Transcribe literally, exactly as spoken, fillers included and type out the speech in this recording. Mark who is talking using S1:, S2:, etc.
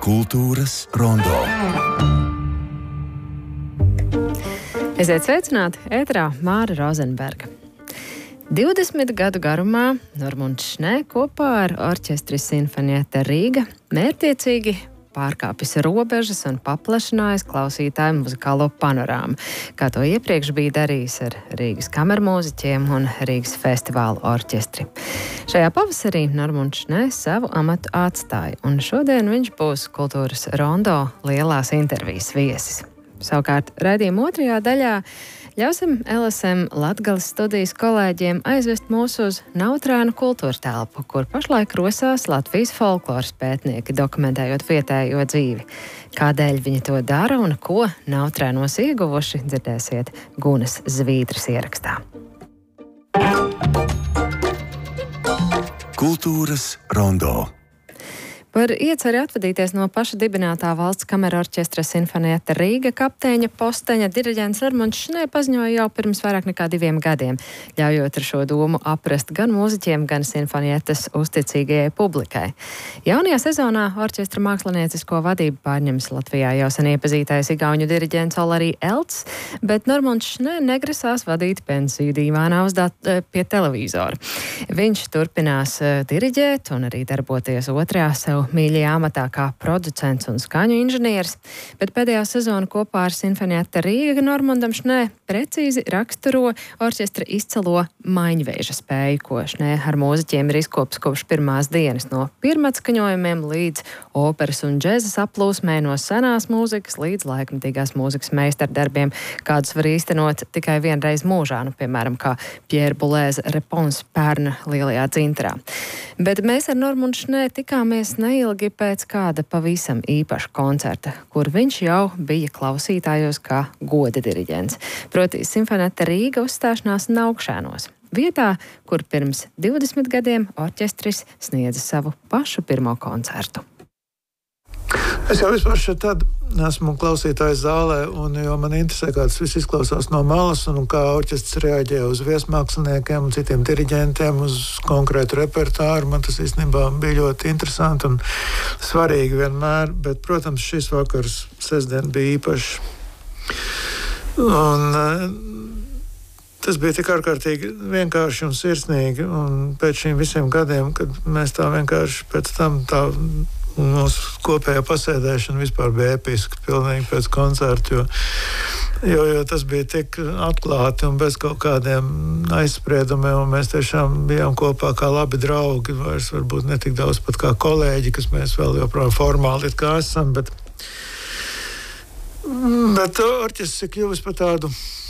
S1: Kultūras rondo.
S2: Esiet sveicināti, ēterā Māra Rozenberga. divdesmit gadu garumā Normunds Šnē kopā ar orķestri Sinfonietta Rīga mērķiecīgi pārkāpis robežas un paplašinājis klausītāju muzikālo panorāmu, kā to iepriekš bija darījis ar Rīgas kamermūziķiem un Rīgas festivālu orķestri. Šajā pavasarī Normunds Šnē savu amatu atstāja, un šodien viņš būs Kultūras rondo lielās intervijas viesis. Savukārt, raidījuma otrajā daļā ļausim L S M Latgales studijas kolēģiem aizvest mūs uz Nautrēnu kultūra telpu, kur pašlaik rosās Latvijas folkloras pētnieki, dokumentējot vietējo dzīvi. Kādēļ viņi to dara un ko Nautrēnos ieguvuši, dzirdēsiet Gunas Zvīdras ierakstā.
S1: Kultūras rondo.
S2: Par ieceri atvadīties no paša dibinātā valsts kamerorķestra Sinfonietta Rīga kapteiņa posteņa diriģents Normunds Šnē paziņoja jau pirms vairāk nekā diviem gadiem, ļaujot ar šo domu aprast gan mūziķiem, gan Sinfoniettas uzticīgajai publikai. Jaunajā sezonā orķestra māksliniecisko vadību pārņems Latvijā jau sen iepazītais igauņu diriģents Olarī Elts, bet Normunds Šnē negrasās vadīt pensiju dīvānā uzdāt pie televīzora. Viņš turpinās diriģēt un arī darboties otrajā sev mīļajā amatā kā producents un skaņu inženieris, bet pēdējā sezona kopā ar Sinfonietta Rīga Normundam Šnē precīzi raksturo orķestra izcelo maiņvēža spēju, ko Šnē ar mūziķiem ir izkops kopš pirmās dienas, no pirmatskaņojumiem līdz operas un džezas aplūsmē, no senās mūzikas līdz laikmatīgās mūzikas meistardarbiem, kādus var īstenot tikai vienreiz mūžā, nu, piemēram, kā Pierre Boulez Réponse pērna lielajā dzintarā. Bet mēs ar Normundu Šnē tikāmies neilgi pēc kāda pavisam īpaša koncerta, kur viņš jau bija klausītājos kā goda diriģents. Proti Sinfonietta Rīga uzstāšanās Naukšēnos, vietā, kur pirms divdesmit gadiem orķestris sniedza savu pašu pirmo koncertu.
S3: Es jau vispār šeit tad esmu klausītājs zālē, un jo man interesē, kā tas viss izklausās no malas, un kā orķestris reaģē uz viesmāksliniekiem un citiem diriģentiem, uz konkrētu repertāru. Man tas īstenībā bija ļoti interesanti un svarīgi vienmēr, bet, protams, šis vakars sestdien bija īpašs. Un tas bija tik ārkārtīgi vienkārši un sirsnīgi, un pēc šiem visiem gadiem, kad mēs tā vienkārši pēc tam tā mūsu kopējā pasēdēšana vispār bija episka, pilnīgi pēc koncerta, jo, jo, jo tas bija tik atklāti un bez kaut kādiem aizspriedumiem, un mēs tiešām bijām kopā kā labi draugi, vairs varbūt ne tik daudz pat kā kolēģi, kas mēs vēl joprojām formāli kā esam, bet, bet orķestris ir kļuvis par tādu